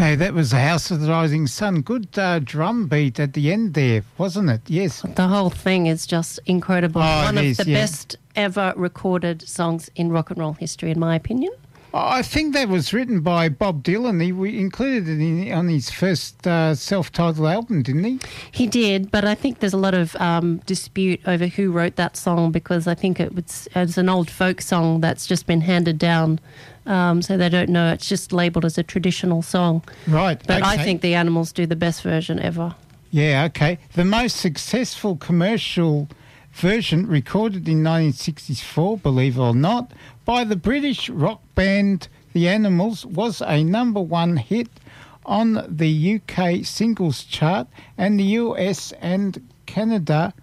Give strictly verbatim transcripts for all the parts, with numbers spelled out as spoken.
Okay, that was the House of the Rising Sun. Good uh, drum beat at the end there, wasn't it? Yes. The whole thing is just incredible. Oh, One it of is, the yeah. best ever recorded songs in rock and roll history, in my opinion. I think that was written by Bob Dylan. He we included it in, on his first uh, self-titled album, didn't he? He did, but I think there's a lot of um, dispute over who wrote that song, because I think it was, it's an old folk song that's just been handed down, um, so they don't know. It's just labelled as a traditional song. Right. But I okay. think the Animals do the best version ever. Yeah, okay. The most successful commercial version recorded in nineteen sixty-four, believe it or not, by the British rock band The Animals, was a number one hit on the U K singles chart and the U S and Canada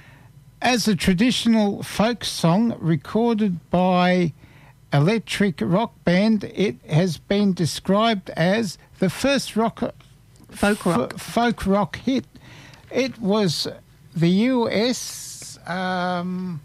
as a traditional folk song recorded by electric rock band. It has been described as the first rock Folk rock. f- folk rock hit. It was the U S um,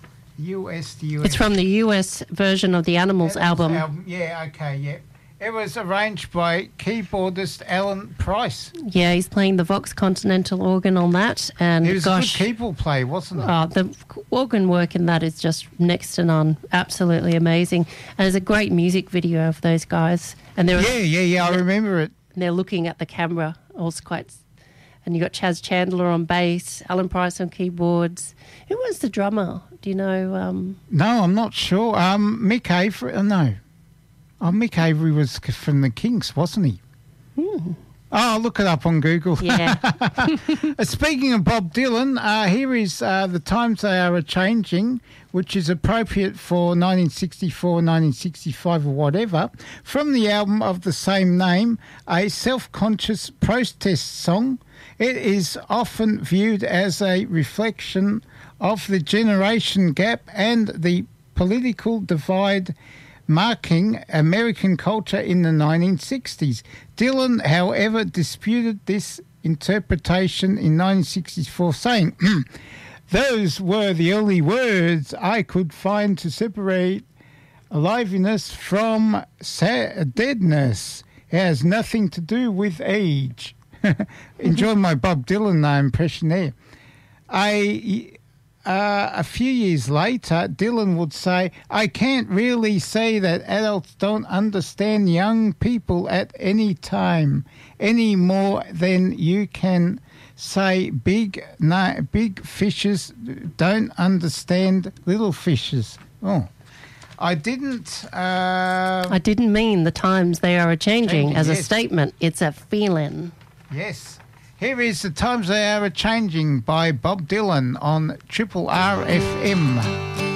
U S the U S. It's from the U S version of the Animals album. Yeah, okay, yeah. It was arranged by keyboardist Alan Price. Yeah, he's playing the Vox Continental organ on that. And It was gosh, a good keyboard play, wasn't it? oh, the organ work in that is just next to none. Absolutely amazing. And there's a great music video of those guys. And they're, yeah, yeah, yeah, I remember it. they're looking at the camera. It was quite... And you got Chaz Chandler on bass, Alan Price on keyboards. Who was the drummer? Do you know? Um, No, I'm not sure. Um, Mick Avery, oh, no. Oh, Mick Avery was from the Kinks, wasn't he? hmm. Oh, look it up on Google. Yeah. Uh, Speaking of Bob Dylan, uh, here is uh, The Times They Are A-Changing, which is appropriate for nineteen sixty-four, nineteen sixty-five or whatever, from the album of the same name, a self-conscious protest song. It is often viewed as a reflection of the generation gap and the political divide marking American culture in the nineteen sixties. Dylan, however, disputed this interpretation in nineteen sixty-four, saying, "Those were the only words I could find to separate aliveness from sad deadness. It has nothing to do with age." Enjoy my Bob Dylan uh, impression there. I... Uh, a few years later, Dylan would say, "I can't really say that adults don't understand young people at any time, any more than you can say big no, big fishes don't understand little fishes." Oh, I didn't... Uh, I didn't mean the times they are a-changing Changing, as a yes. statement. It's a feeling. yes. Here is The Times They Are A-Changing by Bob Dylan on Triple R F M.